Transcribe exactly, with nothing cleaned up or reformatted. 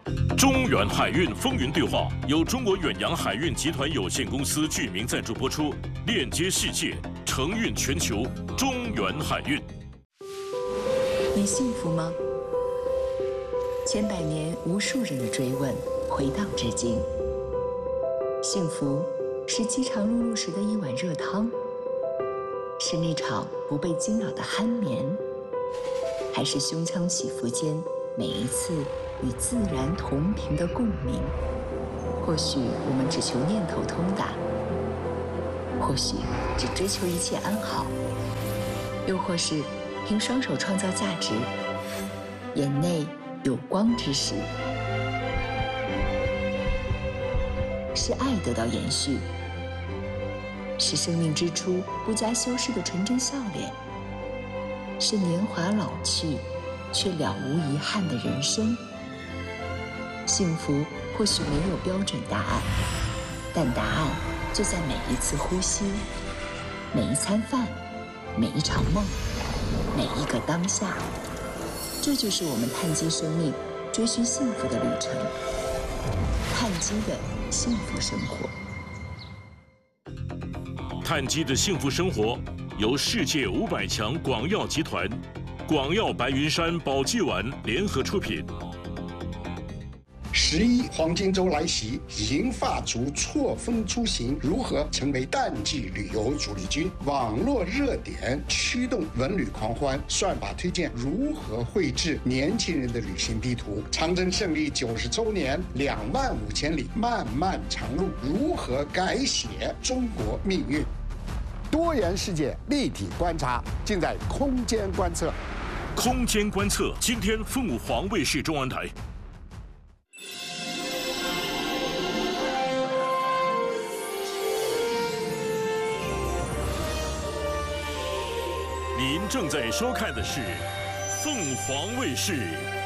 中远海运风云对话由中国远洋海运集团有限公司具名赞助播出，链接世界，承运全球。中远海运。 你幸福吗？千百年无数人的追问，回荡至今。幸福是饥肠辘辘时的一碗热汤，是那场不被惊扰的酣眠，还是胸腔起伏间每一次与自然同频的共鸣？或许我们只求念头通达，或许只追求一切安好，又或是凭双手创造价值，眼内有光之时，是爱得到延续，是生命之初不加修饰的纯真笑脸，是年华老去却了无遗憾的人生。幸福或许没有标准答案，但答案就在每一次呼吸，每一餐饭，每一场梦，每一个当下。这就是我们碳基生命追寻幸福的旅程，碳基的幸福生活。 碳基的幸福生活由世界五百强广药集团、广药白云山保济丸联合出品。 十一黄金周来袭，银发族错峰出行，如何成为淡季旅游主力军？网络热点驱动文旅狂欢，算法推荐如何绘制年轻人的旅行地图？长征胜利九十周年，两万五千里漫漫长路，如何改写中国命运？多元世界立体观察，尽在空间观测。 空间观测，今天凤凰卫视中文台。您正在收看的是凤凰卫视